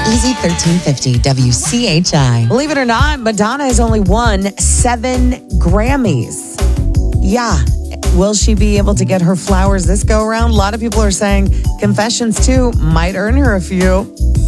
Easy 1350 WCHI. Believe it or not, Madonna has only won 7 Grammys. Yeah. Will she be able to get her flowers this go around? A lot of people are saying Confessions 2 might earn her a few.